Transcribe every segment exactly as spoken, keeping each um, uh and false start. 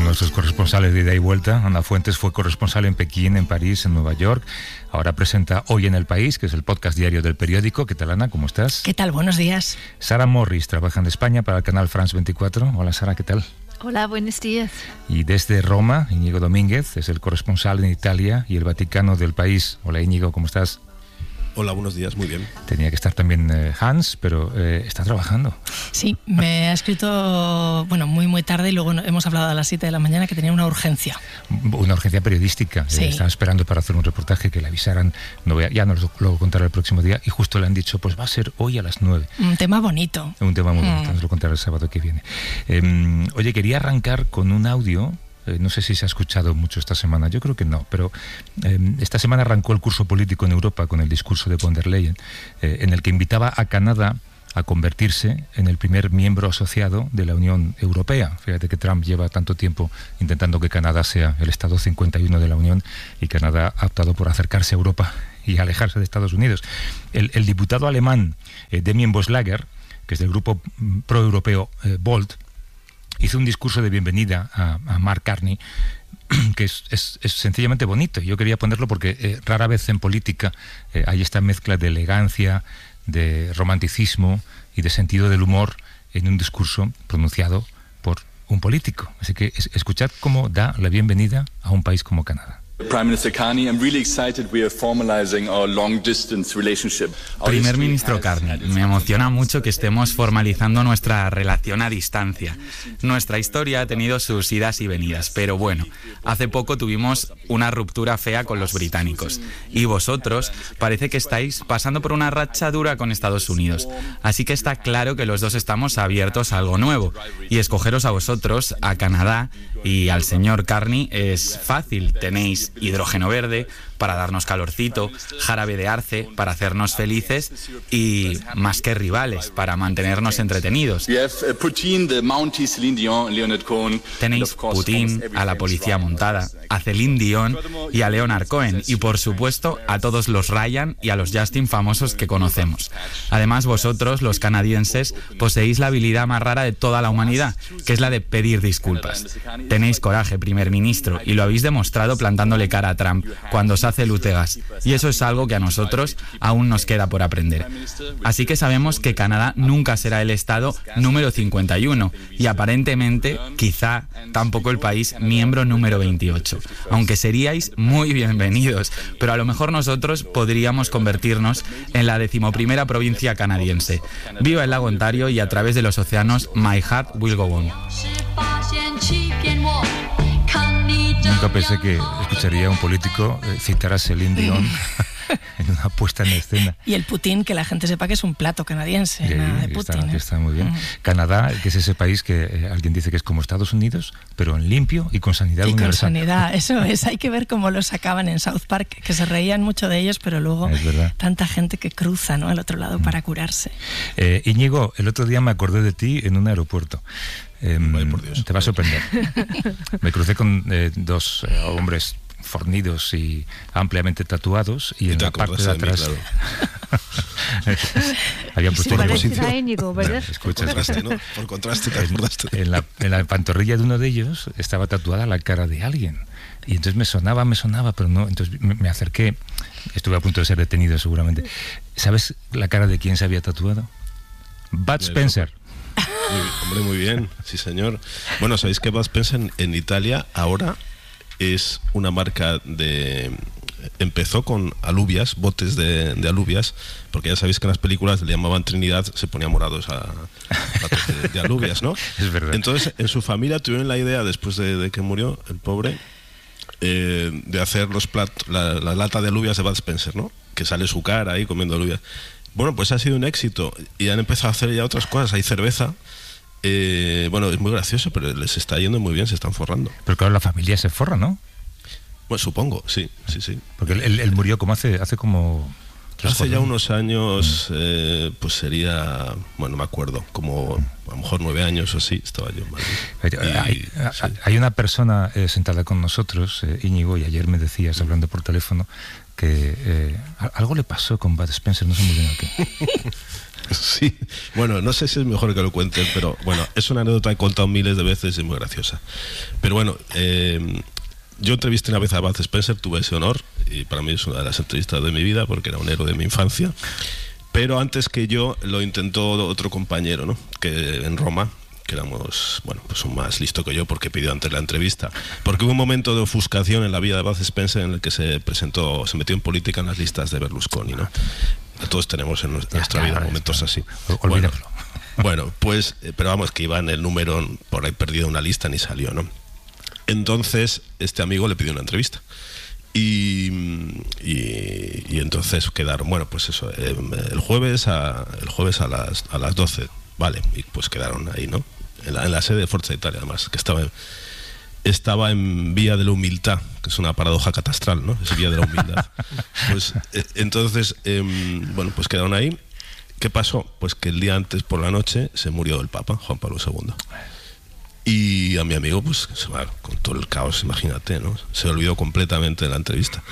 nuestros corresponsales de ida y vuelta. Ana Fuentes fue corresponsal en Pekín, en París, en Nueva York. Ahora presenta Hoy en el País, que es el podcast diario del periódico. ¿Qué tal, Ana? ¿Cómo estás? ¿Qué tal? Buenos días. Sara Morris trabaja en España para el canal France veinticuatro. Hola, Sara, ¿qué tal? Hola, buenos días. Y desde Roma, Íñigo Domínguez es el corresponsal en Italia y el Vaticano del País. Hola, Íñigo, ¿cómo estás? Hola, buenos días, muy bien. Tenía que estar también eh, Hans, pero eh, está trabajando. Sí, me ha escrito, bueno, muy muy tarde y luego hemos hablado a las siete de la mañana que tenía una urgencia. Una urgencia periodística. Sí. Eh, estaba esperando para hacer un reportaje que le avisaran, no voy a, ya nos lo, lo contará el próximo día, y justo le han dicho, pues va a ser hoy a las nueve. Un tema bonito. Un tema muy bonito, mm. nos lo contará el sábado que viene. Eh, oye, quería arrancar con un audio. Eh, no sé si se ha escuchado mucho esta semana, yo creo que no, pero eh, esta semana arrancó el curso político en Europa con el discurso de von der Leyen, eh, en el que invitaba a Canadá a convertirse en el primer miembro asociado de la Unión Europea. Fíjate que Trump lleva tanto tiempo intentando que Canadá sea el Estado cincuenta y uno de la Unión, y Canadá ha optado por acercarse a Europa y alejarse de Estados Unidos. El, el diputado alemán eh, Damien Boslager, que es del grupo pro-europeo eh, Volt, hizo un discurso de bienvenida a, a Mark Carney que es, es, es sencillamente bonito. Yo quería ponerlo porque eh, rara vez en política eh, hay esta mezcla de elegancia, de romanticismo y de sentido del humor en un discurso pronunciado por un político. Así que es, escuchad cómo da la bienvenida a un país como Canadá. Prime Minister Carney, I'm really excited we are formalizing our long distance relationship. Primer ministro Carney, me emociona mucho que estemos formalizando nuestra relación a distancia. Nuestra historia ha tenido sus idas y venidas, pero bueno, hace poco tuvimos una ruptura fea con los británicos y vosotros parece que estáis pasando por una racha dura con Estados Unidos. Así que está claro que los dos estamos abiertos a algo nuevo, y escogeros a vosotros, a Canadá y al señor Carney es fácil. Tenéis hidrógeno verde para darnos calorcito, jarabe de arce para hacernos felices y más que rivales para mantenernos entretenidos. Tenéis Putin, a la policía montada, a Celine Dion y a Leonard Cohen, y por supuesto a todos los Ryan y a los Justin famosos que conocemos. Además, vosotros, los canadienses, poseéis la habilidad más rara de toda la humanidad, que es la de pedir disculpas. Tenéis coraje, primer ministro, y lo habéis demostrado plantándole cara a Trump cuando os hace lutegas, y eso es algo que a nosotros aún nos queda por aprender. Así que sabemos que Canadá nunca será el estado número cincuenta y uno, y aparentemente quizá tampoco el país miembro número veintiocho, aunque seríais muy bienvenidos, pero a lo mejor nosotros podríamos convertirnos en la decimoprimera provincia canadiense. Viva el lago Ontario y a través de los océanos, my heart will go on. Nunca pensé que escucharía a un político eh, citar a Celine Dion en una puesta en escena. Y el Putin, que la gente sepa que es un plato canadiense. Y ahí, nada de que Putin, está, que ¿eh? está muy bien. Uh-huh. Canadá, que es ese país que eh, alguien dice que es como Estados Unidos, pero en limpio y con sanidad y universal. con sanidad, eso es. Hay que ver cómo lo sacaban en South Park, que se reían mucho de ellos, pero luego tanta gente que cruza, ¿no?, al otro lado uh-huh. para curarse. Eh, Íñigo, el otro día me acordé de ti en un aeropuerto. Eh, Ay, por Dios. Te va a sorprender. Me crucé con eh, dos eh, hombres fornidos y ampliamente tatuados, y, y en la parte de atrás de mí, claro. habían puesto una posición. Íñigo, ¿verdad? No, escucha, contraste, ¿no? Por contraste, te acordaste. En, en, la, en la pantorrilla de uno de ellos estaba tatuada la cara de alguien, y entonces me sonaba, me sonaba, pero no. Entonces me, me acerqué, estuve a punto de ser detenido seguramente. ¿Sabes la cara de quién se había tatuado? Bud Spencer. Muy, hombre, muy bien, sí señor. Bueno, sabéis que Bud Spencer en, en Italia ahora es una marca de... Empezó con alubias, botes de, de alubias, porque ya sabéis que en las películas le llamaban Trinidad, se ponía morados a, a de, de alubias, ¿no? Es verdad. Entonces, en su familia tuvieron la idea, después de, de que murió el pobre, eh, de hacer los plat, la, la lata de alubias de Bud Spencer, ¿no? Que sale su cara ahí comiendo alubias. Bueno, pues ha sido un éxito y han empezado a hacer ya otras cosas. Hay cerveza. Eh, bueno, es muy gracioso, pero les está yendo muy bien, se están forrando. Pero claro, la familia se forra, ¿no? Bueno, supongo, sí, sí, sí. Porque él, él, él murió como hace, hace como Hace ya unos años, eh, pues sería, bueno, no me acuerdo, como a lo mejor nueve años o así, estaba yo en Madrid. Y, hay, sí. hay una persona eh, sentada con nosotros, eh, Íñigo, y ayer me decías, hablando por teléfono, que eh, algo le pasó con Bud Spencer, no sé muy bien a qué. Sí, bueno, no sé si es mejor que lo cuenten, pero bueno, es una anécdota que he contado miles de veces y muy graciosa. Pero bueno, eh, yo entrevisté una vez a Bud Spencer, tuve ese honor, y para mí es una de las entrevistas de mi vida, porque era un héroe de mi infancia. Pero antes que yo, lo intentó otro compañero, ¿no? Que en Roma, que éramos, bueno, pues un más listo que yo, porque pidió antes la entrevista. Porque hubo un momento de ofuscación en la vida de Bud Spencer en el que se presentó, se metió en política en las listas de Berlusconi, ¿no? Todos tenemos en nuestra ya, vida momentos así. Bueno, bueno, pues, pero vamos, que iba en el número, por ahí perdido una lista, ni salió, ¿no? Entonces, este amigo le pidió una entrevista. Y, y, y entonces quedaron, bueno, pues eso, eh, el jueves a el jueves a las, a las doce, vale, y pues quedaron ahí, ¿no? En la, en la sede de Forza Italia, además, que estaba en, estaba en Vía de la Humildad, que es una paradoja catastral, ¿no? Es Vía de la Humildad. Pues eh, entonces, eh, bueno, pues quedaron ahí. ¿Qué pasó? Pues que el día antes por la noche se murió el Papa, Juan Pablo segundo. Y a mi amigo, pues, con todo el caos, imagínate, ¿no? Se olvidó completamente de la entrevista.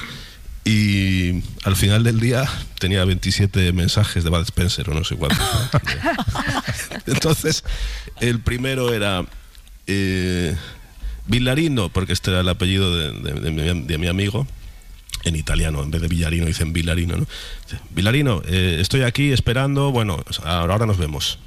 Y al final del día tenía veintisiete mensajes de Bud Spencer o no sé cuántos. Entonces, el primero era eh, Villarino, porque este era el apellido de, de, de, mi, de mi amigo. En italiano, en vez de Villarino dicen Villarino, ¿no? Villarino, eh, estoy aquí esperando, bueno, ahora, ahora nos vemos.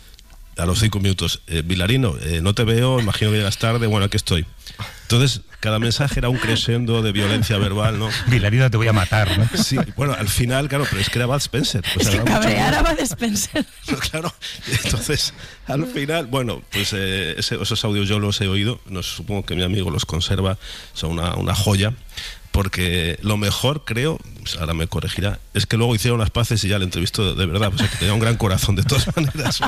A los cinco minutos, eh, Villarino, eh, no te veo, imagino que llegas tarde, bueno, aquí estoy. Entonces, cada mensaje era un crescendo de violencia verbal, ¿no? Villarino, te voy a matar, ¿no? Sí, bueno, al final, claro, pero es que era Bud Spencer. O sea, es que cabrear a Bud Spencer. Claro, entonces, al final, bueno, pues eh, ese, esos audios yo los he oído, no, supongo que mi amigo los conserva, son una, una joya. Porque lo mejor, creo, pues ahora me corregirá, es que luego hicieron las paces y ya le entrevistó de verdad, pues, que tenía un gran corazón de todas maneras.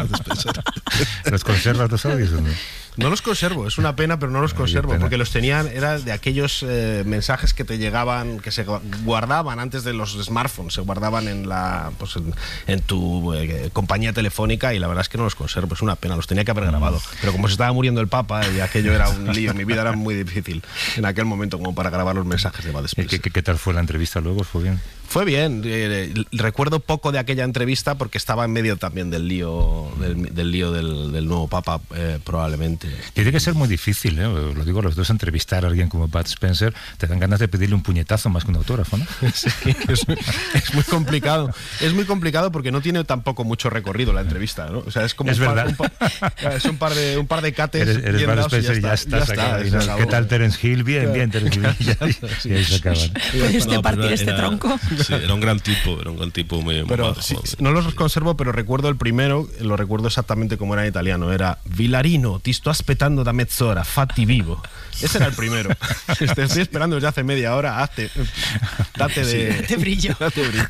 ¿Los conservas los audios o no? No los conservo, es una pena, pero no los conservo, porque los tenían, era de aquellos eh, mensajes que te llegaban, que se guardaban antes de los smartphones, se guardaban en la pues en, en tu eh, compañía telefónica, y la verdad es que no los conservo, es una pena, los tenía que haber grabado. Pero como se estaba muriendo el Papa y aquello era un lío, mi vida era muy difícil en aquel momento como para grabar los mensajes de Bud Spencer. ¿Qué, qué, ¿Qué tal fue la entrevista luego? ¿Fue bien? Fue bien, eh, recuerdo poco de aquella entrevista porque estaba en medio también del lío del, del lío del, del nuevo Papa, eh, probablemente. Tiene que ser muy difícil, ¿eh? Lo digo los dos, entrevistar a alguien como Bud Spencer, te dan ganas de pedirle un puñetazo más que un autógrafo, ¿no? Sí, es, es muy complicado, es muy complicado porque no tiene tampoco mucho recorrido la entrevista, ¿no? O sea, es como es un, verdad. Par, un, par, es un par de un par de cates. Eres, eres Bud Spencer y ya, está, ya, está, ya está. ¿Qué tal Terence Hill? Bien, bien, Terence Hill. Y, sí, y ahí se acaban. ¿Puedes no, partir era, este tronco? Sí, era un gran tipo, era un gran tipo muy, pero muy bajo, sí, no los conservo, pero recuerdo el primero, lo recuerdo exactamente como era en italiano, era Villarino, ti sto aspettando da mezz'ora, fatti vivo. Ese era el primero. Te estoy esperando desde hace media hora, hazte, date de, sí, date brillo. Date brillo.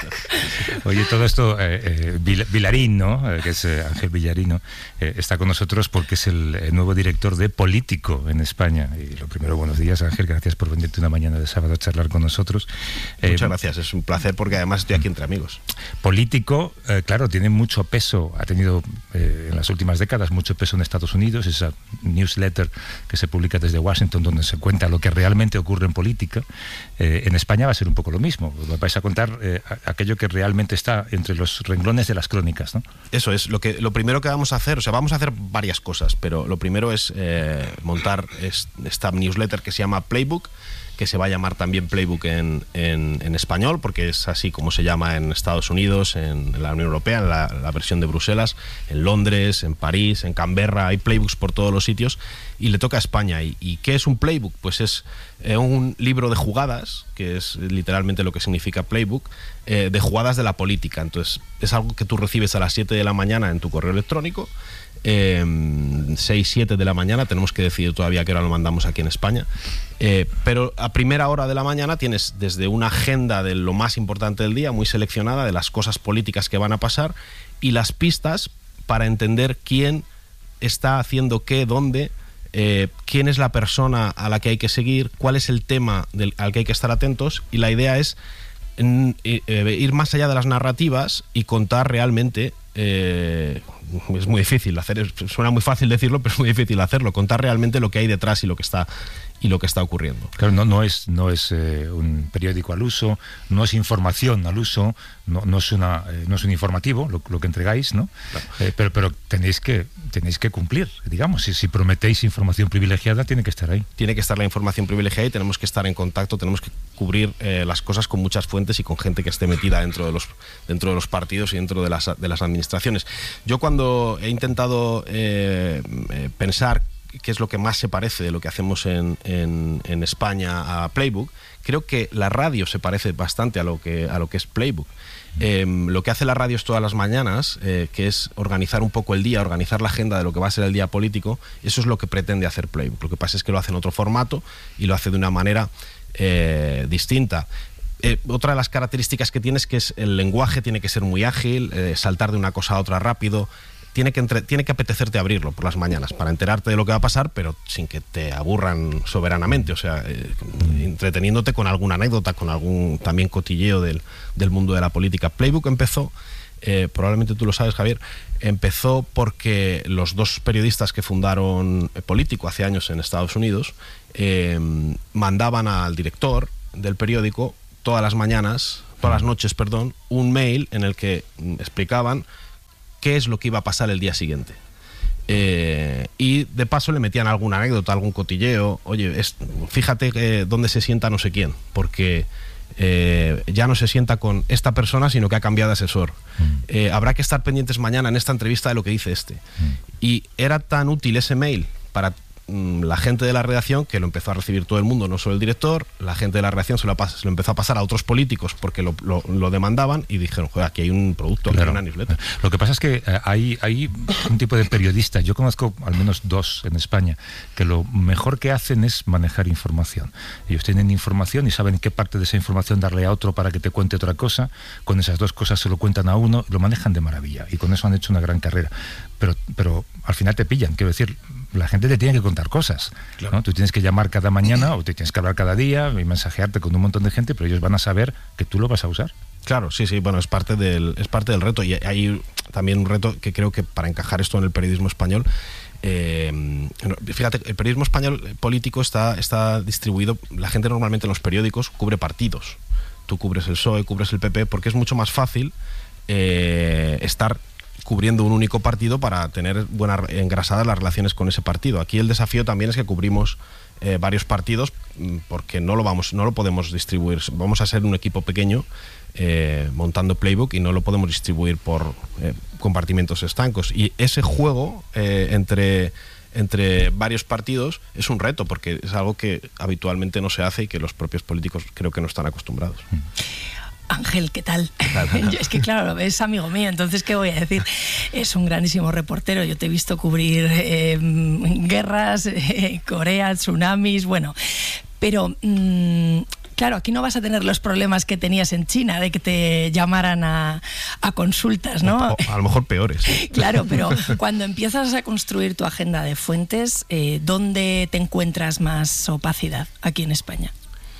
Oye, todo esto, eh, eh, Villarín, ¿no? Eh, que es eh, Ángel Villarino, eh, está con nosotros porque es el, el nuevo director de Político en España. Y lo primero, buenos días, Ángel, gracias por venirte una mañana de sábado a charlar con nosotros. Eh, Muchas gracias, es un placer porque además estoy aquí entre amigos. Político, eh, claro, tiene mucho peso, ha tenido eh, en las últimas décadas mucho peso en Estados Unidos, esa newsletter que se publica desde Washington donde se cuenta lo que realmente ocurre en política. Eh, en España va a ser un poco lo mismo, vais a contar eh, aquello que realmente está entre los renglones de las crónicas, ¿no? Eso es, lo, que, lo primero que vamos a hacer, o sea, vamos a hacer varias cosas, pero lo primero es eh, montar es, esta newsletter que se llama Playbook, que se va a llamar también Playbook en, en, en español, porque es así como se llama en Estados Unidos, en, en la Unión Europea, en la, la versión de Bruselas, en Londres, en París, en Canberra, hay playbooks por todos los sitios, y le toca a España. ¿Y, y qué es un playbook? Pues es eh, un libro de jugadas, que es literalmente lo que significa playbook, eh, de jugadas de la política. Entonces, es algo que tú recibes a las siete de la mañana en tu correo electrónico, Eh, seis, siete de la mañana, tenemos que decidir todavía qué hora lo mandamos aquí en España, eh, pero a primera hora de la mañana tienes desde una agenda de lo más importante del día, muy seleccionada, de las cosas políticas que van a pasar, y las pistas para entender quién está haciendo qué, dónde, eh, quién es la persona a la que hay que seguir, cuál es el tema del, al que hay que estar atentos, y la idea es en, eh, ir más allá de las narrativas y contar realmente, eh, es muy difícil hacer, suena muy fácil decirlo, pero es muy difícil hacerlo, contar realmente lo que hay detrás y lo que está y lo que está ocurriendo. Claro, no, no es, no es eh, un periódico al uso, no es información al uso, no, no es una eh, no es un informativo lo, lo que entregáis, ¿no? Claro. Eh, pero pero tenéis que tenéis que cumplir, digamos, si, si prometéis información privilegiada, tiene que estar ahí. Tiene que estar la información privilegiada y tenemos que estar en contacto, tenemos que cubrir eh, las cosas con muchas fuentes y con gente que esté metida dentro de los dentro de los partidos y dentro de las de las administraciones. Yo cuando he intentado eh, eh, pensar qué es lo que más se parece de lo que hacemos en, en, en España a Playbook, creo que la radio se parece bastante a lo que, a lo que es Playbook. Eh, lo que hace la radio todas las mañanas, eh, que es organizar un poco el día, organizar la agenda de lo que va a ser el día político, eso es lo que pretende hacer Playbook. Lo que pasa es que lo hace en otro formato y lo hace de una manera eh, distinta. Eh, otra de las características que tiene es que es el lenguaje tiene que ser muy ágil, eh, saltar de una cosa a otra rápido. Tiene que, entre, tiene que apetecerte abrirlo por las mañanas para enterarte de lo que va a pasar, pero sin que te aburran soberanamente, o sea, eh, entreteniéndote con alguna anécdota, con algún también cotilleo del, del mundo de la política. Playbook empezó, eh, probablemente tú lo sabes, Javier, empezó porque los dos periodistas que fundaron Político hace años en Estados Unidos eh, mandaban al director del periódico todas las mañanas, todas las noches, perdón, un mail en el que explicaban qué es lo que iba a pasar el día siguiente. Eh, y de paso le metían alguna anécdota, algún cotilleo. Oye, es, fíjate eh, dónde se sienta no sé quién, porque eh, ya no se sienta con esta persona, sino que ha cambiado de asesor. Mm. Eh, habrá que estar pendientes mañana en esta entrevista de lo que dice este. Mm. Y era tan útil ese mail para la gente de la redacción que lo empezó a recibir todo el mundo, no solo el director. La gente de la redacción se lo, se lo empezó a pasar a otros políticos porque lo, lo, lo demandaban y dijeron, joder, aquí hay un producto, claro, aquí hay una newsletter. Lo que pasa es que eh, hay, hay un tipo de periodistas, yo conozco al menos dos en España, que lo mejor que hacen es manejar información. Ellos tienen información y saben qué parte de esa información darle a otro para que te cuente otra cosa. Con esas dos cosas se lo cuentan a uno, lo manejan de maravilla y con eso han hecho una gran carrera. Pero, pero al final te pillan, quiero decir, la gente te tiene que contar cosas, claro, ¿no? Tú tienes que llamar cada mañana o te tienes que hablar cada día y mensajearte con un montón de gente, pero ellos van a saber que tú lo vas a usar. Claro, sí, sí, bueno, es parte del, es parte del reto y hay también un reto que creo que para encajar esto en el periodismo español, eh, fíjate, el periodismo español político está, está distribuido, la gente normalmente en los periódicos cubre partidos, tú cubres el P S O E, cubres el P P, porque es mucho más fácil eh, estar cubriendo un único partido para tener buenas engrasadas las relaciones con ese partido. Aquí el desafío también es que cubrimos eh, varios partidos porque no lo vamos, no lo podemos distribuir. Vamos a ser un equipo pequeño eh, montando Playbook y no lo podemos distribuir por eh, compartimentos estancos. Y ese juego eh, entre entre varios partidos es un reto porque es algo que habitualmente no se hace y que los propios políticos creo que no están acostumbrados. Ángel, ¿qué tal? Yo, es que claro, es amigo mío, entonces ¿qué voy a decir? Es un grandísimo reportero, yo te he visto cubrir eh, guerras, eh, Corea, tsunamis, bueno, pero mmm, claro, aquí no vas a tener los problemas que tenías en China, de que te llamaran a, a consultas, ¿no? O, o a lo mejor peores. Claro, pero cuando empiezas a construir tu agenda de fuentes, eh, ¿dónde te encuentras más opacidad aquí en España?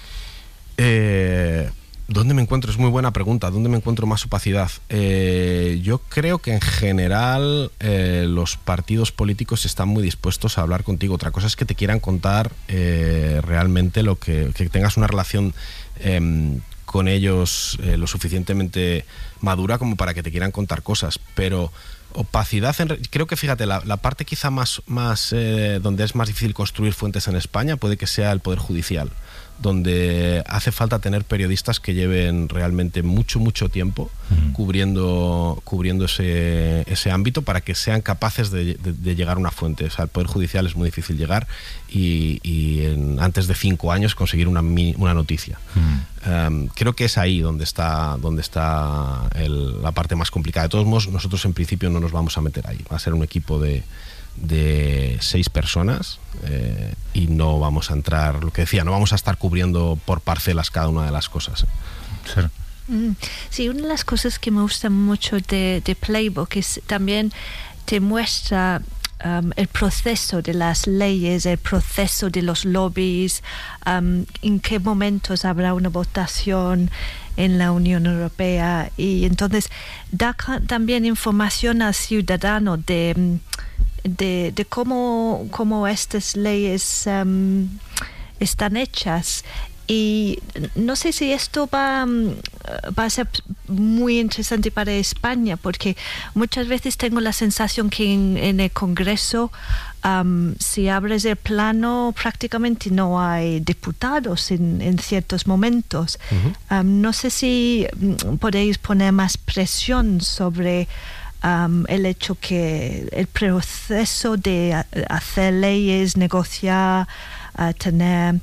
Eh... ¿Dónde me encuentro? Es muy buena pregunta. ¿Dónde me encuentro más opacidad? Eh, yo creo que en general eh, los partidos políticos están muy dispuestos a hablar contigo. Otra cosa es que te quieran contar eh, realmente lo que, que tengas una relación eh, con ellos eh, lo suficientemente madura como para que te quieran contar cosas. Pero opacidad, en, creo que fíjate, la, la parte quizá más, más eh, donde es más difícil construir fuentes en España puede que sea el Poder Judicial, donde hace falta tener periodistas que lleven realmente mucho, mucho tiempo uh-huh. cubriendo, cubriendo ese, ese ámbito para que sean capaces de, de, de llegar a una fuente. O sea, al Poder Judicial es muy difícil llegar y, y en, antes de cinco años conseguir una, una noticia. Uh-huh. Um, creo que es ahí donde está, donde está el, la parte más complicada. De todos modos, nosotros en principio no nos vamos a meter ahí. Va a ser un equipo de de seis personas eh, y no vamos a entrar, lo que decía, no vamos a estar cubriendo por parcelas cada una de las cosas. Sí, sí, una de las cosas que me gusta mucho de, de Playbook es también te muestra um, el proceso de las leyes, el proceso de los lobbies, um, en qué momentos habrá una votación en la Unión Europea, y entonces da también información al ciudadano de, de, de cómo, cómo estas leyes um, están hechas. Y no sé si esto va, va a ser muy interesante para España, porque muchas veces tengo la sensación que en, en el Congreso, um, si abres el plano, prácticamente no hay diputados en, en ciertos momentos. Uh-huh. Um, no sé si podéis poner más presión sobre um, el hecho que el proceso de hacer leyes, negociar, uh, tener...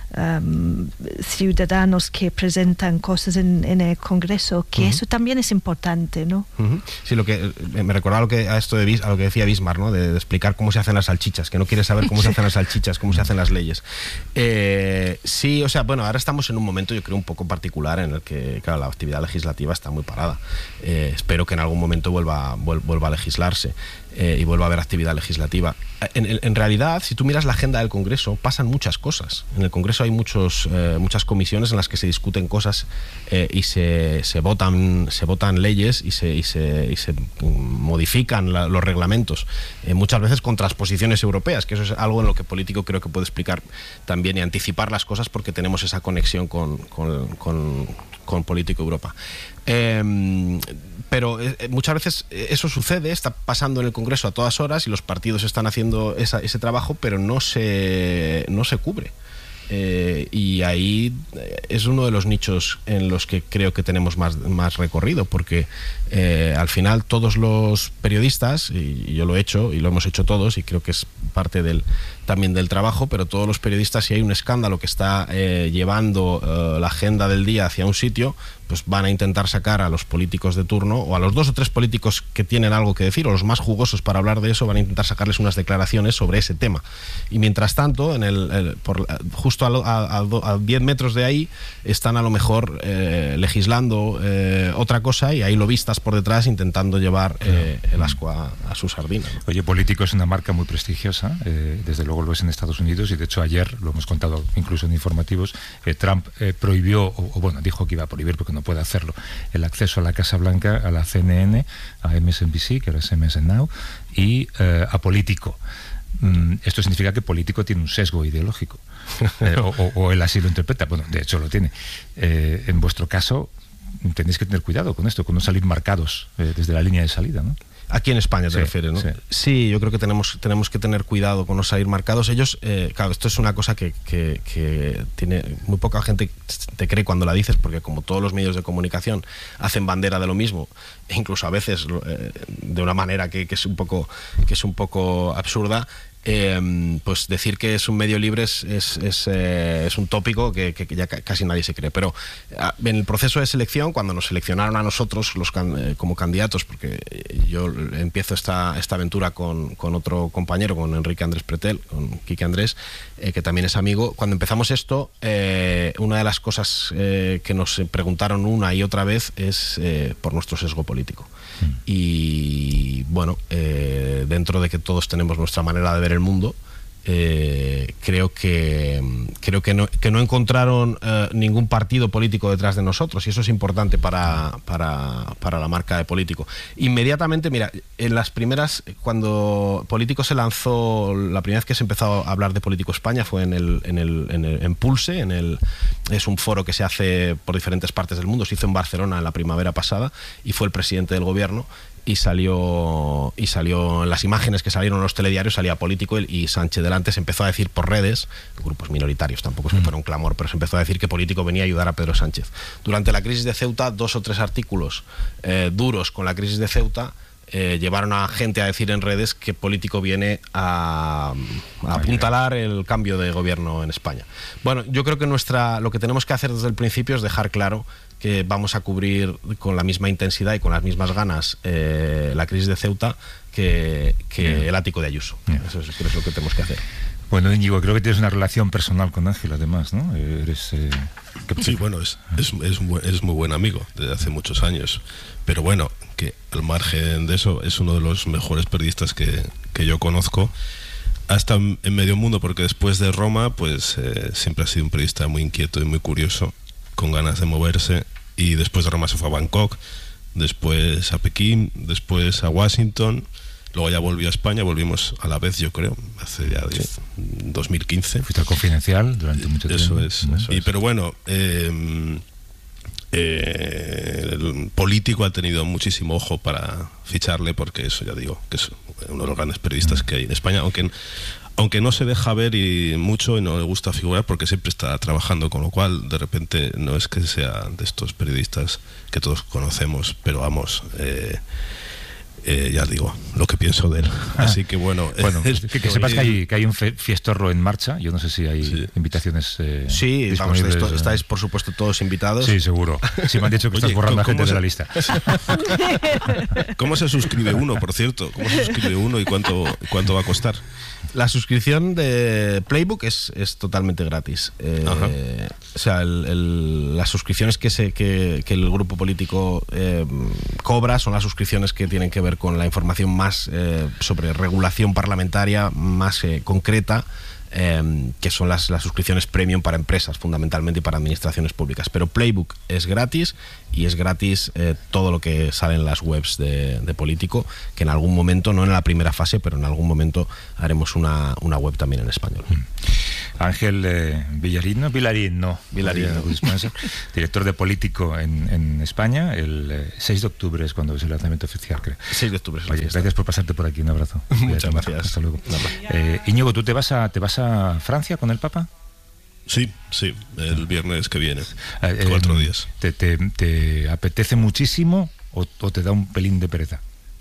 Um, ciudadanos que presentan cosas en, en el Congreso, que uh-huh. eso también es importante, ¿no? Uh-huh. Sí, lo que me recordaba lo que, a esto de a lo que decía Bismarck, ¿no? De, de explicar cómo se hacen las salchichas, que no quiere saber cómo se hacen las salchichas, cómo se hacen las leyes. Eh, sí, o sea, bueno, ahora estamos en un momento, yo creo, un poco particular en el que, claro, la actividad legislativa está muy parada. Eh, espero que en algún momento vuelva, vuelva a legislarse. Eh, y vuelva a haber actividad legislativa. En, en, en realidad, si tú miras la agenda del Congreso, pasan muchas cosas. En el Congreso hay muchos, eh, muchas comisiones en las que se discuten cosas eh, y se, se, votan, se votan leyes y se, y se, y se modifican la, los reglamentos, eh, muchas veces con transposiciones europeas, que eso es algo en lo que Político creo que puede explicar también y anticipar las cosas, porque tenemos esa conexión con, con, con, con Político Europa. Eh, pero eh, muchas veces eso sucede, está pasando en el Congreso a todas horas y los partidos están haciendo esa, ese trabajo, pero no se, no se cubre. Eh, y ahí es uno de los nichos en los que creo que tenemos más, más recorrido, porque eh, al final todos los periodistas, y yo lo he hecho y lo hemos hecho todos, y creo que es parte del, también del trabajo, pero todos los periodistas, si hay un escándalo que está eh, llevando eh, la agenda del día hacia un sitio, pues van a intentar sacar a los políticos de turno, o a los dos o tres políticos que tienen algo que decir, o los más jugosos para hablar de eso, van a intentar sacarles unas declaraciones sobre ese tema. Y mientras tanto, en el, el, por, justo a, a, a diez metros de ahí, están a lo mejor eh, legislando eh, otra cosa, y hay lobistas por detrás intentando llevar eh, el asco a, a su sardina, ¿no? Oye, Político es una marca muy prestigiosa, eh, desde luego lo es en Estados Unidos, y de hecho ayer, lo hemos contado incluso en informativos, eh, Trump eh, prohibió, o, o bueno, dijo que iba a prohibir porque no puede hacerlo, el acceso a la Casa Blanca, a la C N N, a M S N B C, que ahora es M S N Now, y eh, a Político. Mm, esto significa que Político tiene un sesgo ideológico, eh, o, o, o él así lo interpreta. Bueno, de hecho lo tiene. Eh, en vuestro caso, tenéis que tener cuidado con esto, con no salir marcados eh, desde la línea de salida, ¿no? Aquí en España te sí, refieres, ¿no? Sí. sí, yo creo que tenemos, tenemos que tener cuidado con no salir marcados. Ellos, eh, claro, esto es una cosa que, que, que tiene muy poca gente te cree cuando la dices, porque como todos los medios de comunicación hacen bandera de lo mismo, e incluso a veces eh, de una manera que, que es un poco, que es un poco absurda. Eh, pues decir que es un medio libre es, es, es, eh, es un tópico que, que ya casi nadie se cree, pero en el proceso de selección, cuando nos seleccionaron a nosotros los can, eh, como candidatos, porque yo empiezo esta, esta aventura con, con otro compañero, con Enrique Andrés Pretel, con Quique Andrés, eh, que también es amigo. Cuando empezamos esto, eh, una de las cosas eh, que nos preguntaron una y otra vez es eh, por nuestro sesgo político. Mm. Y bueno, eh, dentro de que todos tenemos nuestra manera de ver el mundo, eh, creo que creo que no, que no encontraron eh, ningún partido político detrás de nosotros, y eso es importante para, para, para la marca de Político. Inmediatamente, mira, en las primeras, cuando Político se lanzó, la primera vez que se empezó a hablar de Político España fue en el, en el, en el en Pulse, en el, es un foro que se hace por diferentes partes del mundo, se hizo en Barcelona en la primavera pasada, y fue el presidente del gobierno. Y salió, y salió en las imágenes que salieron en los telediarios, salía Político y Sánchez delante. Se empezó a decir por redes, grupos minoritarios, tampoco es que fuera un clamor, pero se empezó a decir que Político venía a ayudar a Pedro Sánchez. Durante la crisis de Ceuta, dos o tres artículos eh, duros con la crisis de Ceuta eh, llevaron a gente a decir en redes que Político viene a, a apuntalar el cambio de gobierno en España. Bueno, yo creo que nuestra, lo que tenemos que hacer desde el principio es dejar claro que vamos a cubrir con la misma intensidad y con las mismas ganas eh, la crisis de Ceuta que, que el ático de Ayuso. Yeah. Eso es, eso es lo que tenemos que hacer. Bueno, Íñigo, creo que tienes una relación personal con Ángel, además, ¿no? Eres, eh, sí, bueno, es, es, es, muy, es muy buen amigo desde hace muchos años. Pero bueno, que al margen de eso es uno de los mejores periodistas que, que yo conozco, hasta en medio mundo, porque después de Roma pues eh, siempre ha sido un periodista muy inquieto y muy curioso, con ganas de moverse, y después de Roma se fue a Bangkok, después a Pekín, después a Washington, luego ya volvió a España, volvimos a la vez, yo creo, hace ya de, dos mil quince. Fuiste al Confidencial durante mucho tiempo. Eso es. Eso y, es. Pero bueno, eh, eh, el político ha tenido muchísimo ojo para ficharle, porque eso ya digo, que es uno de los grandes periodistas que hay en España, aunque aunque no se deja ver y mucho y no le gusta figurar porque siempre está trabajando, con lo cual de repente no es que sea de estos periodistas que todos conocemos, pero vamos, eh, eh, ya digo lo que pienso de él. Así que bueno, bueno que, que, que sepas que hay, que hay un fiestorro en marcha. Yo no sé si hay sí. invitaciones eh, sí, vamos, esto, estáis por supuesto todos invitados. Sí, seguro. Sí, me han dicho que Oye, estás borrando a gente se... de la lista. ¿Cómo se suscribe uno, por cierto? ¿Cómo se suscribe uno y cuánto, cuánto va a costar? La suscripción de Playbook es, es totalmente gratis. Eh, o sea, el, el, las suscripciones que, se, que, que el grupo político eh, cobra son las suscripciones que tienen que ver con la información más eh, sobre regulación parlamentaria, más eh, concreta, eh, que son las, las suscripciones premium para empresas, fundamentalmente, y para administraciones públicas. Pero Playbook es gratis, y es gratis eh, todo lo que sale en las webs de, de Político, que en algún momento, no en la primera fase, pero en algún momento haremos una, una web también en español. Ángel eh, Villarín, no, Villarín, no, Villarín, director de Político en, en España. El eh, seis de octubre es cuando es el lanzamiento oficial, creo. seis de octubre. Oye, gracias por pasarte por aquí, un abrazo. Muchas gracias. Hasta luego. Eh, Íñigo, ¿tú te vas a te vas a Francia con el Papa? Sí, sí, el viernes que viene, eh, cuatro eh, días. ¿Te, te, te apetece muchísimo o, o te da un pelín de pereza?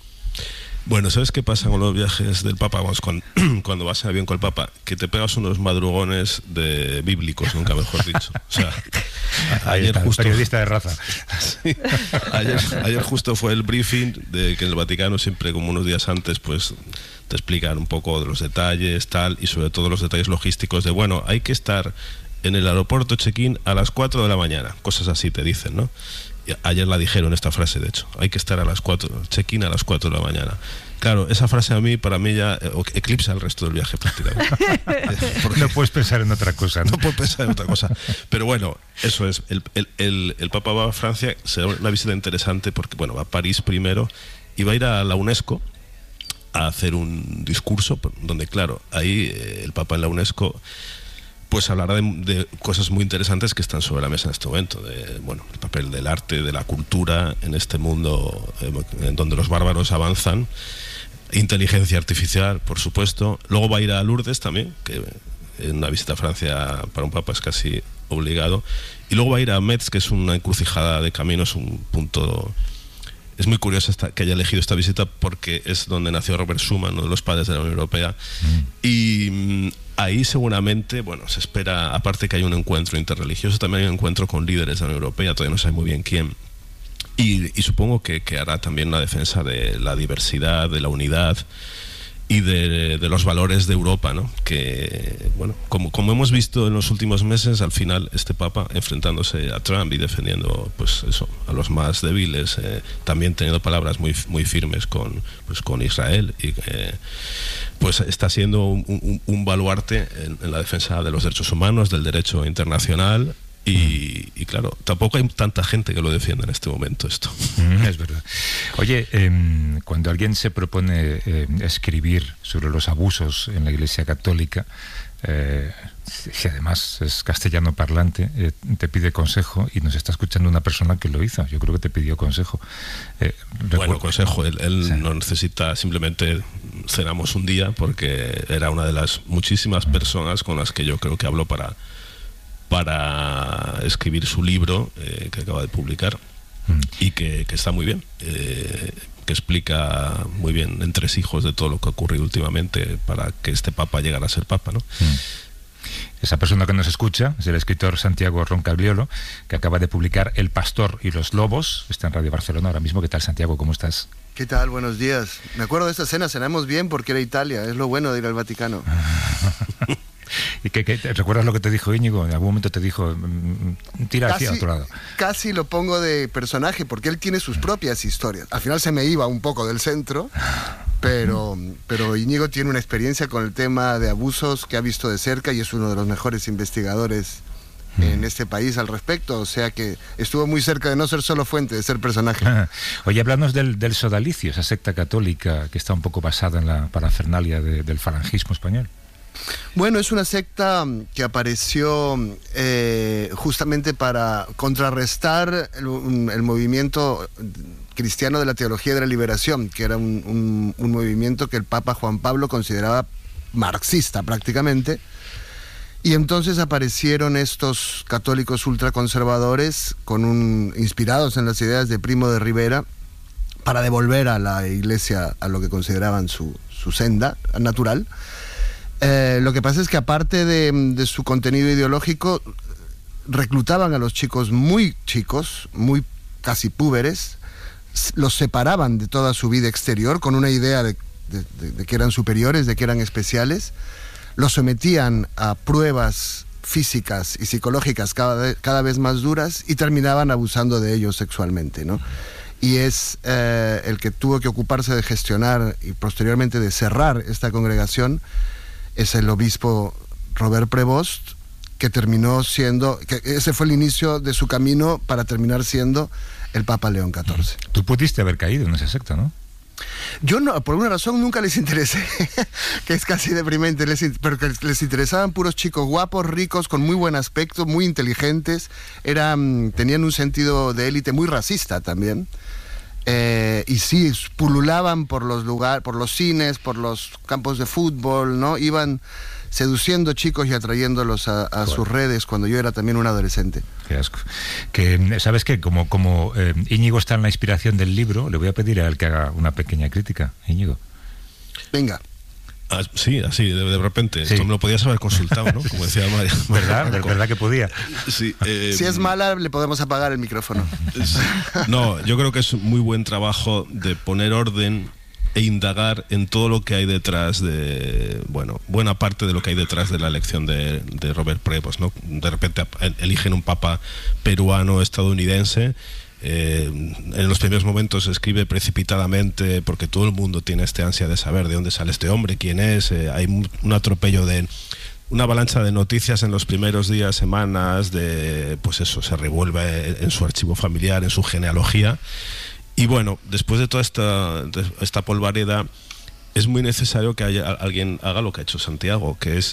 Bueno, ¿sabes qué pasa con los viajes del Papa? Vamos, cuando, cuando vas en avión con el Papa, que te pegas unos madrugones de bíblicos, nunca mejor dicho. O sea, ayer está, justo... periodista de raza. Sí, ayer, ayer justo fue el briefing de que en el Vaticano siempre, como unos días antes, pues te explican un poco de los detalles, tal, y sobre todo los detalles logísticos de, bueno, hay que estar en el aeropuerto check-in a las cuatro de la mañana, cosas así te dicen, ¿no? Y ayer la dijeron esta frase, de hecho, hay que estar a las cuatro, check-in a las cuatro de la mañana. Claro, esa frase a mí, para mí ya eclipsa el resto del viaje prácticamente. No puedes pensar en otra cosa, ¿no? No puedo pensar en otra cosa. Pero bueno, eso es, el, el, el, el Papa va a Francia, será una visita interesante porque, bueno, va a París primero y va a ir a la UNESCO a hacer un discurso donde, claro, ahí el Papa en la UNESCO pues hablará de, de cosas muy interesantes que están sobre la mesa en este momento, de, bueno, el papel del arte, de la cultura en este mundo eh, en donde los bárbaros avanzan, inteligencia artificial, por supuesto. Luego va a ir a Lourdes también, que en una visita a Francia para un papa es casi obligado, y luego va a ir a Metz, que es una encrucijada de caminos, un punto... Es muy curioso esta, que haya elegido esta visita porque es donde nació Robert Schuman, uno de los padres de la Unión Europea. Mm. Y mm, ahí seguramente, bueno, se espera, aparte que hay un encuentro interreligioso, también hay un encuentro con líderes de la Unión Europea, todavía no sabe muy bien quién. Y, y supongo que, que hará también una defensa de la diversidad, de la unidad y de, de los valores de Europa, ¿no? Que, bueno, como, como hemos visto en los últimos meses, al final este Papa enfrentándose a Trump y defendiendo, pues eso, a los más débiles, eh, también teniendo palabras muy, muy firmes con, pues, con Israel, y eh, pues está siendo un, un, un baluarte en, en la defensa de los derechos humanos, del derecho internacional. Y, y claro, tampoco hay tanta gente que lo defienda en este momento esto. Mm, es verdad. Oye, eh, cuando alguien se propone eh, escribir sobre los abusos en la Iglesia Católica, eh, si además es castellano parlante, eh, te pide consejo, y nos está escuchando una persona que lo hizo. Yo creo que te pidió consejo. Eh, bueno, consejo, él, él sí. no necesita, simplemente cenamos un día, porque era una de las muchísimas personas con las que yo creo que habló para... para escribir su libro eh, que acaba de publicar mm. y que, que está muy bien, eh, que explica muy bien entresijos de todo lo que ha ocurrido últimamente para que este Papa llegara a ser Papa, ¿no? Mm. Esa persona que nos escucha es el escritor Santiago Roncagliolo, que acaba de publicar El Pastor y los Lobos. Está en Radio Barcelona ahora mismo. ¿Qué tal, Santiago? ¿Cómo estás? ¿Qué tal? Buenos días. Me acuerdo de esta cena, cenamos bien porque era Italia, es lo bueno de ir al Vaticano. ¿Y que, que, recuerdas lo que te dijo Íñigo? En algún momento te dijo, tira casi, hacia otro lado. Casi lo pongo de personaje, porque él tiene sus propias historias. Al final se me iba un poco del centro, pero, pero Íñigo tiene una experiencia con el tema de abusos que ha visto de cerca y es uno de los mejores investigadores en este país al respecto, o sea que estuvo muy cerca de no ser solo fuente, de ser personaje. Oye, háblanos del, del sodalicio, esa secta católica que está un poco basada en la parafernalia de, del falangismo español. Bueno, es una secta que apareció eh, justamente para contrarrestar el, el movimiento cristiano de la teología de la liberación, que era un, un, un movimiento que el Papa Juan Pablo consideraba marxista prácticamente. Y entonces aparecieron estos católicos ultraconservadores con un, inspirados en las ideas de Primo de Rivera para devolver a la iglesia a lo que consideraban su, su senda natural. Eh, lo que pasa es que aparte de, de su contenido ideológico, reclutaban a los chicos muy chicos, muy casi púberes, los separaban de toda su vida exterior con una idea de, de, de, de que eran superiores, de que eran especiales. Los sometían a pruebas físicas y psicológicas cada vez, cada vez más duras y terminaban abusando de ellos sexualmente, ¿no? Y es eh, el que tuvo que ocuparse de gestionar y posteriormente de cerrar esta congregación, es el obispo Robert Prevost, que terminó siendo, que ese fue el inicio de su camino para terminar siendo el Papa León catorce. Tú pudiste haber caído en esa secta, ¿no? Yo no, por alguna razón nunca les interesé, que es casi deprimente, les, pero que les interesaban puros chicos guapos, ricos, con muy buen aspecto, muy inteligentes, eran, tenían un sentido de élite muy racista también, eh, y sí, pululaban por los lugares, por los cines, por los campos de fútbol, ¿no? Iban seduciendo chicos y atrayéndolos a, a sus redes cuando yo era también un adolescente. Qué asco. Que, ¿sabes qué? Como, como eh, Íñigo está en la inspiración del libro, le voy a pedir a él que haga una pequeña crítica. Íñigo. Venga. Ah, sí, así, de, de repente. Sí. Esto me lo podías haber consultado, ¿no? Como decía María. ¿Verdad? ¿Verdad, ¿verdad que podía? Sí, eh, si es mala, le podemos apagar el micrófono. No, yo creo que es un muy buen trabajo de poner orden e indagar en todo lo que hay detrás de, bueno, buena parte de lo que hay detrás de la elección de, de Robert Prevost, ¿no? De repente eligen un papa peruano estadounidense. Eh, en los primeros momentos escribe precipitadamente porque todo el mundo tiene este ansia de saber de dónde sale este hombre, quién es. Eh, hay un, un atropello de una avalancha de noticias en los primeros días, semanas, de pues eso, se revuelve en su archivo familiar, en su genealogía. Y bueno, después de toda esta, de esta polvareda, es muy necesario que haya, alguien haga lo que ha hecho Santiago, que es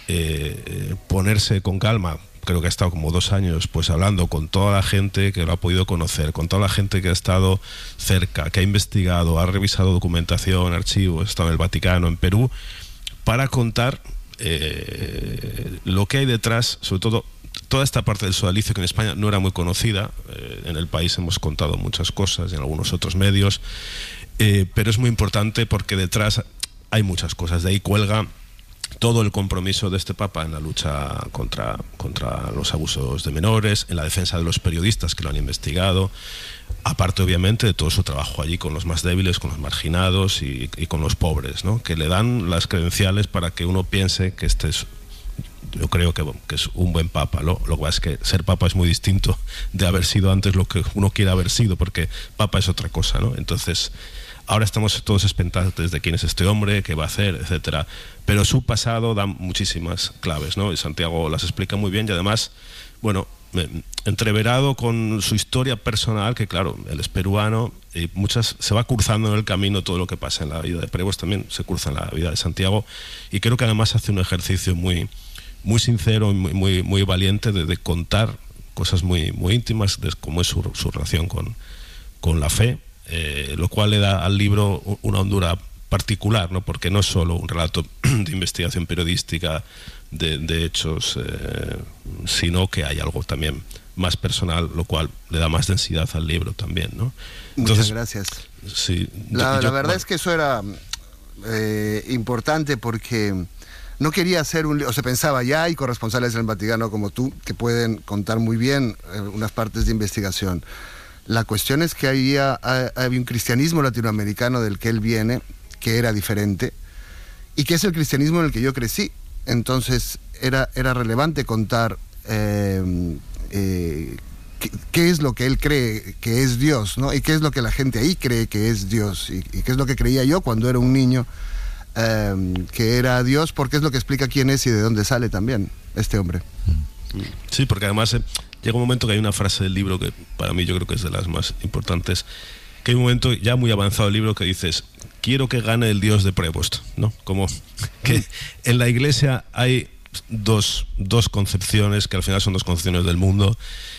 eh, ponerse con calma. Creo que ha estado como dos años pues hablando con toda la gente que lo ha podido conocer, con toda la gente que ha estado cerca, que ha investigado, ha revisado documentación, archivos, ha estado en el Vaticano, en Perú, para contar eh, lo que hay detrás, sobre todo toda esta parte del sodalicio que en España no era muy conocida. Eh, en el país hemos contado muchas cosas en algunos otros medios, eh, pero es muy importante porque detrás hay muchas cosas. De ahí cuelga todo el compromiso de este Papa en la lucha contra, contra los abusos de menores, en la defensa de los periodistas que lo han investigado, aparte obviamente de todo su trabajo allí con los más débiles, con los marginados y, y con los pobres, ¿no? Que le dan las credenciales para que uno piense que este es, yo creo que, que es un buen papa. Lo, lo que pasa es que ser papa es muy distinto de haber sido antes lo que uno quiere haber sido, porque papa es otra cosa, ¿no? Entonces, ahora estamos todos expectantes de quién es este hombre, qué va a hacer, etcétera. Pero su pasado da muchísimas claves, ¿no? Y Santiago las explica muy bien y además, bueno, entreverado con su historia personal, que claro, él es peruano y muchas se va cruzando en el camino todo lo que pasa en la vida de Prevost, también se cruza en la vida de Santiago, y creo que además hace un ejercicio muy muy sincero y muy, muy, muy valiente de, de contar cosas muy, muy íntimas de cómo es su, su relación con, con la fe, eh, lo cual le da al libro una hondura particular, ¿no? Porque no es solo un relato de investigación periodística de, de hechos, eh, sino que hay algo también más personal, lo cual le da más densidad al libro también, ¿no? Entonces, muchas gracias. Sí, la, yo, la verdad bueno. es que eso era eh, importante porque no quería hacer un... O se pensaba, ya hay corresponsales en el Vaticano como tú que pueden contar muy bien eh, unas partes de investigación. La cuestión es que había, había un cristianismo latinoamericano del que él viene, que era diferente, y que es el cristianismo en el que yo crecí. entonces era, era relevante contar eh, eh, qué, qué es lo que él cree que es Dios, ¿no? Y qué es lo que la gente ahí cree que es Dios, y, y qué es lo que creía yo cuando era un niño eh, que era Dios, porque es lo que explica quién es y de dónde sale también este hombre. Sí, porque además eh, llega un momento que hay una frase del libro que para mí yo creo que es de las más importantes, que hay un momento ya muy avanzado del libro que dices: quiero que gane el Dios de Prevost, ¿no? Como que en la Iglesia hay dos, dos concepciones, que al final son dos concepciones del mundo,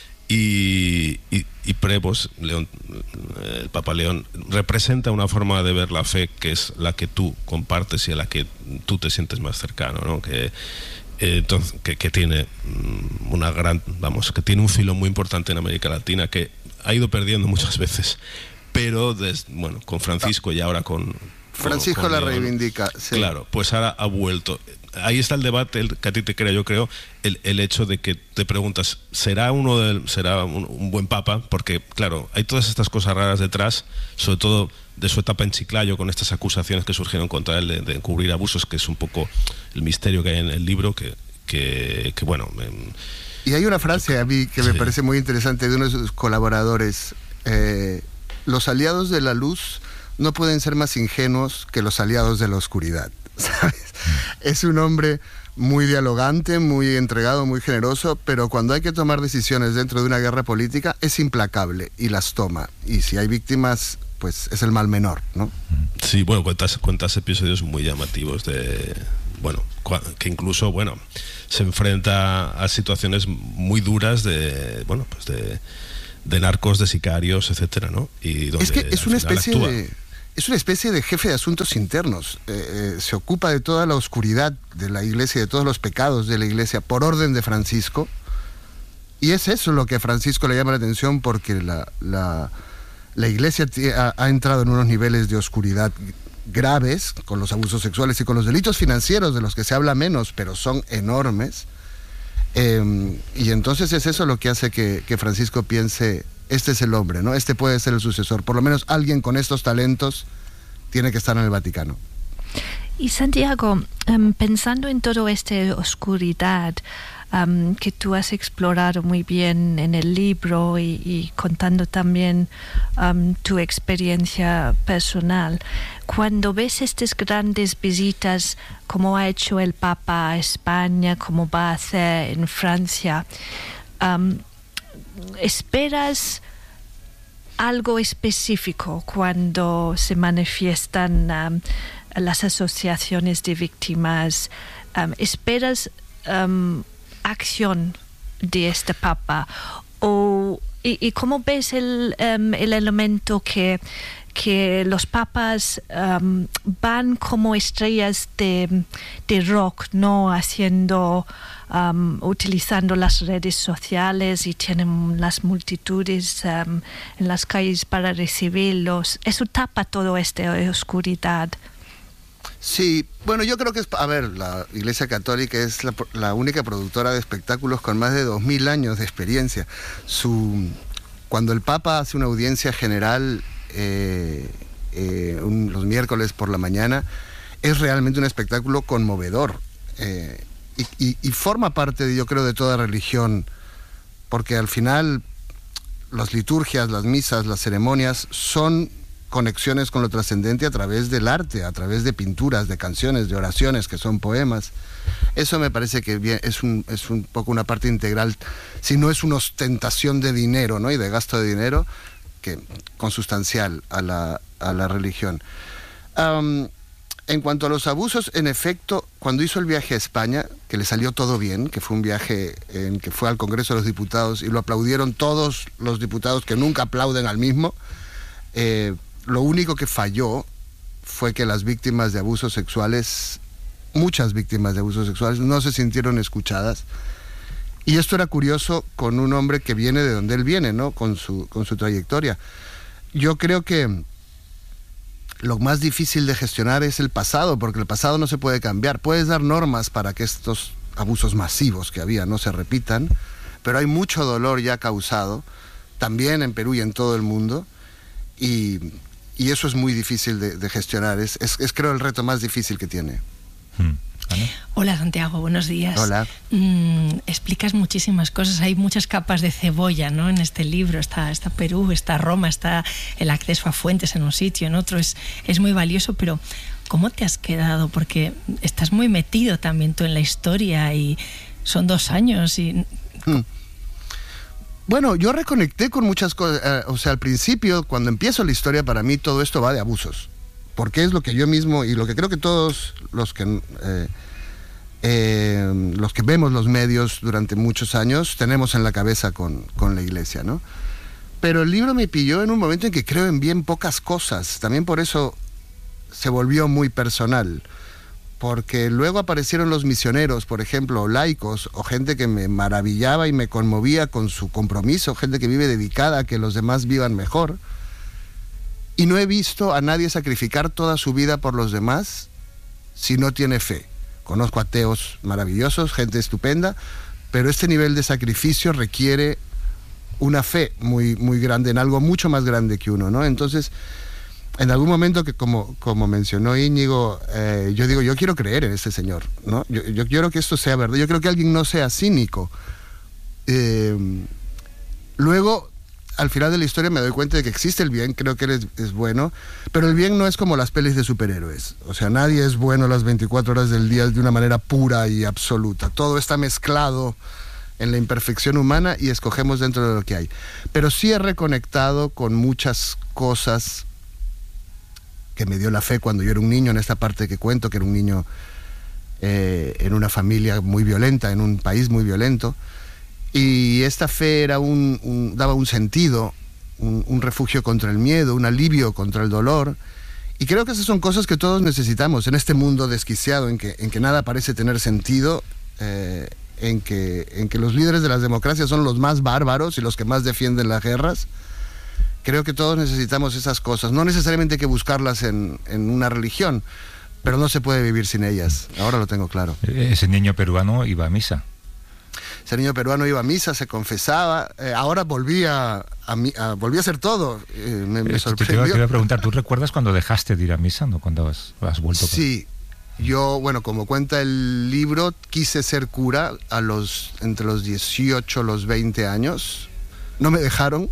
y, y, y Prevost, León, el Papa León, representa una forma de ver la fe que es la que tú compartes y a la que tú te sientes más cercano, ¿no? Que, eh, entonces, que, que tiene una gran, vamos, que tiene un filo muy importante en América Latina, que ha ido perdiendo muchas veces, pero des, bueno, con Francisco y ahora con Francisco con, con la León, reivindica, sí. Claro, pues ahora ha vuelto. Ahí está el debate, el, que a ti te crea, yo creo, el, el hecho de que te preguntas, ¿será uno de, será un, un buen papa? Porque, claro, hay todas estas cosas raras detrás, sobre todo de su etapa en Chiclayo, con estas acusaciones que surgieron contra él de, de encubrir abusos, que es un poco el misterio que hay en el libro, que, que, que bueno... Me, y hay una frase a mí que sí. me parece muy interesante de uno de sus colaboradores. Eh, los aliados de la luz no pueden ser más ingenuos que los aliados de la oscuridad, ¿sabes? Es un hombre muy dialogante, muy entregado, muy generoso, pero cuando hay que tomar decisiones dentro de una guerra política es implacable y las toma. Y si hay víctimas, pues es el mal menor, ¿no? Sí, bueno, cuentas, cuentas episodios muy llamativos de... Bueno, que incluso, bueno, se enfrenta a situaciones muy duras de, bueno, pues de, de narcos, de sicarios, etcétera, ¿no? Y donde es que es una especie actúa. de... Es una especie de jefe de asuntos internos. Eh, eh, se ocupa de toda la oscuridad de la Iglesia, de todos los pecados de la Iglesia, por orden de Francisco. Y es eso lo que a Francisco le llama la atención, porque la, la, la Iglesia ha, ha entrado en unos niveles de oscuridad graves, con los abusos sexuales y con los delitos financieros, de los que se habla menos, pero son enormes. Eh, y entonces es eso lo que hace que, que Francisco piense... Este es el hombre, ¿no? Este puede ser el sucesor. Por lo menos alguien con estos talentos tiene que estar en el Vaticano. Y Santiago, um, pensando en toda esta oscuridad um, que tú has explorado muy bien en el libro y, y contando también um, tu experiencia personal, cuando ves estas grandes visitas como ha hecho el Papa a España, como va a hacer en Francia, um, ¿esperas algo específico cuando se manifiestan um, las asociaciones de víctimas? Um, ¿Esperas um, acción de este Papa? O, y, ¿Y cómo ves el, um, el elemento que, que los papas um, van como estrellas de, de rock, ¿no? Haciendo... Um, utilizando las redes sociales y tienen las multitudes um, en las calles para recibirlos? Eso tapa toda esta oscuridad. Sí, bueno, yo creo que es... A ver, la Iglesia Católica es la, la única productora de espectáculos con más de dos mil años de experiencia. Su, cuando el Papa hace una audiencia general eh, eh, un, los miércoles por la mañana, es realmente un espectáculo conmovedor. Eh, Y, y, y forma parte, yo creo, de toda religión, porque al final las liturgias, las misas, las ceremonias son conexiones con lo trascendente a través del arte, a través de pinturas, de canciones, de oraciones, que son poemas. Eso me parece que bien, es, un, es un poco una parte integral, si no es una ostentación de dinero, ¿no? Y de gasto de dinero, que consustancial a la, a la religión. Um, En cuanto a los abusos, en efecto, cuando hizo el viaje a España, que le salió todo bien, que fue un viaje en que fue al Congreso de los Diputados y lo aplaudieron todos los diputados que nunca aplauden al mismo, eh, lo único que falló fue que las víctimas de abusos sexuales, muchas víctimas de abusos sexuales, no se sintieron escuchadas. Y esto era curioso con un hombre que viene de donde él viene, ¿no? Con su, con su trayectoria. Yo creo que lo más difícil de gestionar es el pasado, porque el pasado no se puede cambiar. Puedes dar normas para que estos abusos masivos que había no se repitan, pero hay mucho dolor ya causado, también en Perú y en todo el mundo, y, y eso es muy difícil de, de gestionar. Es, es, es creo el reto más difícil que tiene. Hmm. Ana. Hola Santiago, buenos días. Hola. Mm, explicas muchísimas cosas, hay muchas capas de cebolla, ¿no? En este libro está, está Perú, está Roma, está el acceso a fuentes en un sitio, en otro, es, es muy valioso, pero ¿cómo te has quedado? Porque estás muy metido también tú en la historia y son dos años y... Mm. Bueno, yo reconecté con muchas cosas, eh, o sea, al principio, cuando empiezo la historia, para mí todo esto va de abusos, porque es lo que yo mismo, y lo que creo que todos los que, eh, eh, los que vemos los medios durante muchos años, tenemos en la cabeza con, con la iglesia, ¿no? Pero el libro me pilló en un momento en que creo en bien pocas cosas, también por eso se volvió muy personal, porque luego aparecieron los misioneros, por ejemplo, o laicos, o gente que me maravillaba y me conmovía con su compromiso, gente que vive dedicada a que los demás vivan mejor, y no he visto a nadie sacrificar toda su vida por los demás si no tiene fe. Conozco ateos maravillosos, gente estupenda, pero este nivel de sacrificio requiere una fe muy, muy grande, en algo mucho más grande que uno, ¿no? Entonces, en algún momento, que como, como mencionó Íñigo, eh, yo digo, yo quiero creer en este señor, ¿no? Yo, yo quiero que esto sea verdad, yo creo que alguien no sea cínico. Eh, luego, al final de la historia me doy cuenta de que existe el bien, creo que él es, es bueno, pero el bien no es como las pelis de superhéroes. O sea, nadie es bueno las veinticuatro horas del día de una manera pura y absoluta. Todo está mezclado en la imperfección humana y escogemos dentro de lo que hay. Pero sí he reconectado con muchas cosas que me dio la fe cuando yo era un niño, en esta parte que cuento, que era un niño eh, en una familia muy violenta, en un país muy violento, y esta fe era un, un, daba un sentido, un, un refugio contra el miedo, un alivio contra el dolor, y creo que esas son cosas que todos necesitamos en este mundo desquiciado, en que, en que nada parece tener sentido, eh, en, que, en que los líderes de las democracias son los más bárbaros y los que más defienden las guerras. Creo que todos necesitamos esas cosas. No necesariamente hay que buscarlas en, en una religión, pero no se puede vivir sin ellas. Ahora lo tengo claro. Ese niño peruano iba a misa. Ese niño peruano iba a misa, se confesaba. Eh, ahora volví a, a, a, volví a hacer todo. Eh, me, me sorprendió. Te iba a preguntar, ¿tú recuerdas cuando dejaste de ir a misa, no? Cuando has, has vuelto? Sí. Yo, bueno, como cuenta el libro, quise ser cura a los, entre los dieciocho y los veinte años. No me dejaron.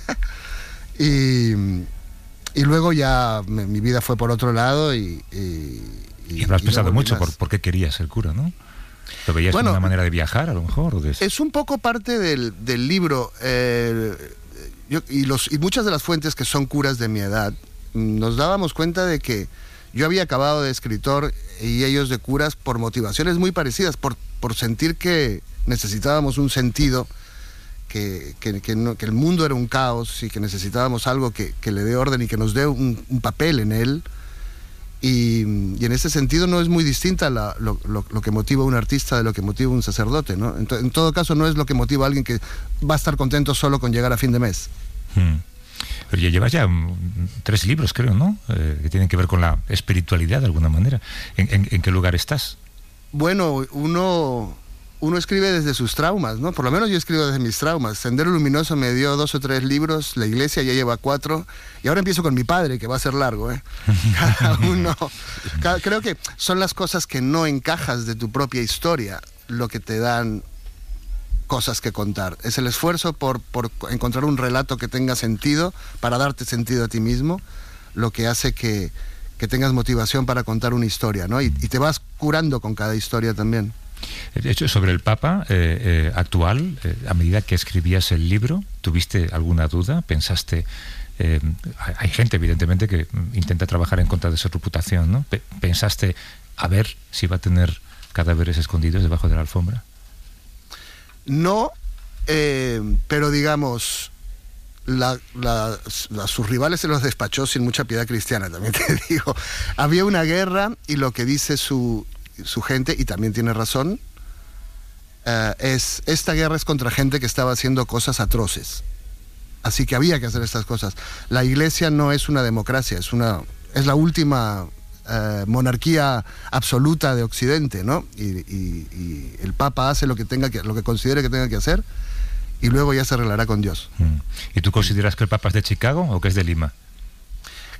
Y, y luego ya me, mi vida fue por otro lado y... Y, y, y habrás y pensado mucho por, por qué querías ser cura, ¿no? ¿Lo veías bueno, como una manera de viajar, a lo mejor? ¿O de... Es un poco parte del, del libro. Eh, yo, y, los, y muchas de las fuentes que son curas de mi edad, nos dábamos cuenta de que yo había acabado de escritor y ellos de curas por motivaciones muy parecidas, por, por sentir que necesitábamos un sentido, Que, que, que, no, que el mundo era un caos y que necesitábamos algo que, que le dé orden y que nos dé un, un papel en él. Y, y en ese sentido no es muy distinta la, lo, lo, lo que motiva a un artista de lo que motiva a un sacerdote, ¿no? En, to, en todo caso no es lo que motiva a alguien que va a estar contento solo con llegar a fin de mes. Hmm. Pero ya llevas ya um, tres libros, creo, ¿no? Eh, que tienen que ver con la espiritualidad de alguna manera. ¿En, en, en qué lugar estás? Bueno, uno... Uno escribe desde sus traumas, ¿no? Por lo menos yo escribo desde mis traumas. Sendero Luminoso me dio dos o tres libros, La Iglesia ya lleva cuatro, y ahora empiezo con mi padre, que va a ser largo, ¿eh? Cada uno... Cada, creo que son las cosas que no encajas de tu propia historia lo que te dan cosas que contar. Es el esfuerzo por, por encontrar un relato que tenga sentido, para darte sentido a ti mismo, lo que hace que, que tengas motivación para contar una historia, ¿no? Y, y te vas curando con cada historia también. De hecho, sobre el Papa eh, eh, actual, eh, a medida que escribías el libro, ¿tuviste alguna duda? ¿Pensaste? Eh, hay gente, evidentemente, que intenta trabajar en contra de su reputación, ¿no? ¿Pensaste a ver si va a tener cadáveres escondidos debajo de la alfombra? No, eh, pero digamos, la, la, la, sus rivales se los despachó sin mucha piedad cristiana, también te digo. Había una guerra y lo que dice su... su gente, y también tiene razón, uh, es esta guerra es contra gente que estaba haciendo cosas atroces, así que había que hacer estas cosas. La Iglesia no es una democracia, es una es la última uh, monarquía absoluta de Occidente, ¿no? Y, y, y el Papa hace lo que tenga que lo que considere que tenga que hacer y luego ya se arreglará con Dios. ¿Y tú consideras que el Papa es de Chicago o que es de Lima?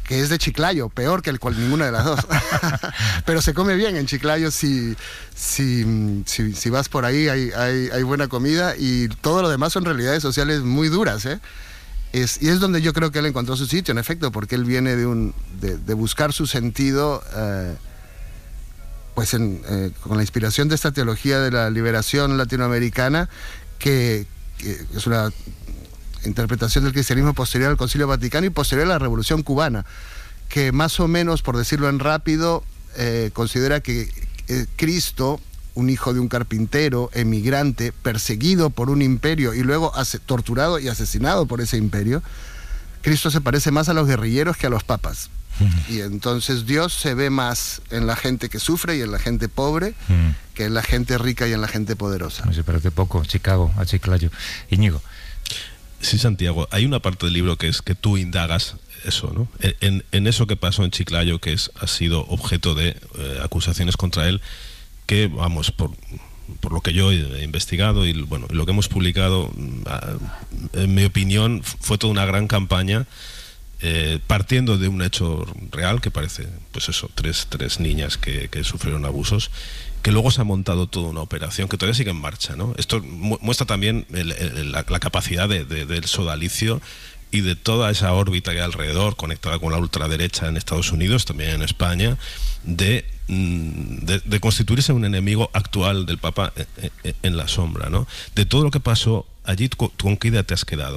que es de Chiclayo, peor que el cual ninguna de las dos. Pero se come bien en Chiclayo si, si, si, si vas por ahí, hay, hay, hay buena comida, y todo lo demás son realidades sociales muy duras, ¿eh? Es, y es donde yo creo que él encontró su sitio, en efecto, porque él viene de, un, de, de buscar su sentido, eh, pues en, eh, con la inspiración de esta teología de la liberación latinoamericana, que, que es una interpretación del cristianismo posterior al Concilio Vaticano y posterior a la Revolución Cubana, que más o menos, por decirlo en rápido, eh, considera que eh, Cristo, un hijo de un carpintero, emigrante, perseguido por un imperio y luego torturado y asesinado por ese imperio, Cristo se parece más a los guerrilleros que a los papas. Mm. Y entonces Dios se ve más en la gente que sufre y en la gente pobre, mm. que en la gente rica y en la gente poderosa. No se parece poco, Chicago, a Chiclayo. Íñigo. Sí, Santiago, hay una parte del libro que es que tú indagas eso, ¿no? En, en eso que pasó en Chiclayo, que es, ha sido objeto de eh, acusaciones contra él, que, vamos, por, por lo que yo he investigado y bueno, lo que hemos publicado, en mi opinión, fue toda una gran campaña, eh, partiendo de un hecho real, que parece, pues eso, tres, tres niñas que, que sufrieron abusos, que luego se ha montado toda una operación que todavía sigue en marcha, ¿no? Esto mu muestra también el, el, la, la capacidad de, de, del sodalicio y de toda esa órbita que hay alrededor, conectada con la ultraderecha en Estados Unidos, también en España, de, de, de constituirse un enemigo actual del Papa en, en, en la sombra, ¿no? De todo lo que pasó allí, ¿con qué idea te has quedado?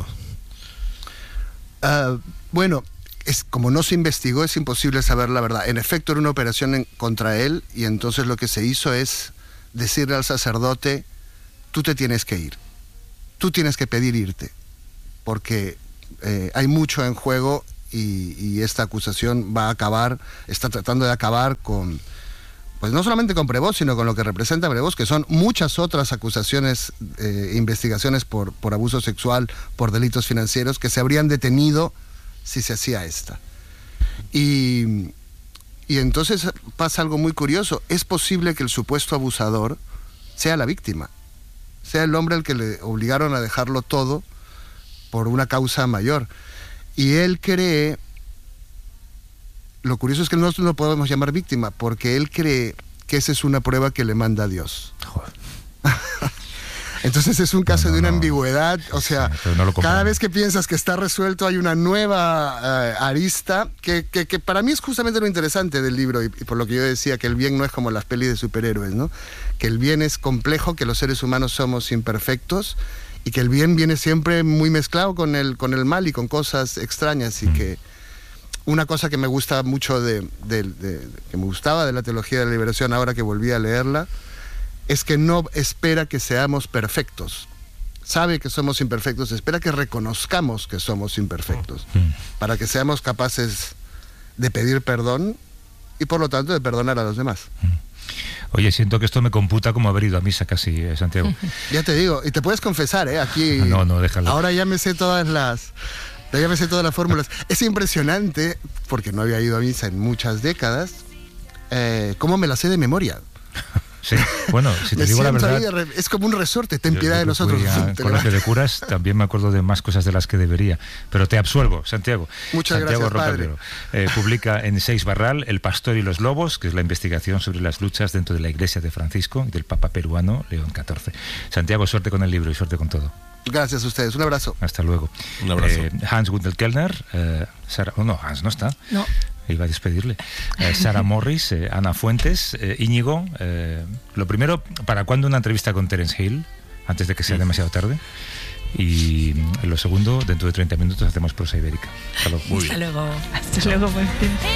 Uh, bueno... Es, como no se investigó, es imposible saber la verdad. En efecto, era una operación en, contra él, y entonces lo que se hizo es decirle al sacerdote: tú te tienes que ir, tú tienes que pedir irte, porque eh, hay mucho en juego, y, y esta acusación va a acabar, está tratando de acabar con, pues no solamente con Prevost, sino con lo que representa Prevost, que son muchas otras acusaciones, eh, investigaciones por, por abuso sexual, por delitos financieros, que se habrían detenido si se hacía esta. Y, y entonces pasa algo muy curioso. Es posible que el supuesto abusador sea la víctima, sea el hombre al que le obligaron a dejarlo todo por una causa mayor. Y él cree, lo curioso es que nosotros no lo podemos llamar víctima, porque él cree que esa es una prueba que le manda Dios. Joder. Entonces es un caso no, no, de una no. ambigüedad, o sea, sí, no cada vez que piensas que está resuelto hay una nueva uh, arista, que, que, que para mí es justamente lo interesante del libro, y, y por lo que yo decía, que el bien no es como las pelis de superhéroes, ¿no? Que el bien es complejo, que los seres humanos somos imperfectos, y que el bien viene siempre muy mezclado con el, con el mal y con cosas extrañas, y mm. que una cosa que me gusta mucho de, de, de, de, que me gustaba de la teología de la liberación, ahora que volví a leerla, es que no espera que seamos perfectos. Sabe que somos imperfectos, espera que reconozcamos que somos imperfectos, para que seamos capaces de pedir perdón y por lo tanto de perdonar a los demás. Oye, siento que esto me computa como haber ido a misa casi, eh, Santiago. Ya te digo, y te puedes confesar, ¿eh? Aquí... No, no, déjalo. Ahora ya me sé todas las... Ya me sé todas las fórmulas. Es impresionante, porque no había ido a misa en muchas décadas, eh, cómo me la sé de memoria. Sí, bueno, si te digo la verdad... Es como un resorte, ten piedad de nosotros. A, con lo que de curas también me acuerdo de más cosas de las que debería. Pero te absuelvo, Santiago. Muchas Santiago gracias, padre. Eh, publica en Seix Barral El pastor y los lobos, que es la investigación sobre las luchas dentro de la Iglesia de Francisco y del Papa peruano León catorce. Santiago, suerte con el libro y suerte con todo. Gracias a ustedes, un abrazo. Hasta luego. Un abrazo. Eh, Hans Gundel Kellner, eh, Sara... Oh, no, Hans no está. No. Iba a despedirle. Eh, Sara Morris, eh, Ana Fuentes, eh, Íñigo. Eh, lo primero, ¿para cuándo una entrevista con Terence Hill? Antes de que sea demasiado tarde. Y lo segundo, dentro de treinta minutos hacemos prosa ibérica. Hasta luego. Hasta luego. Hasta luego, buen fin.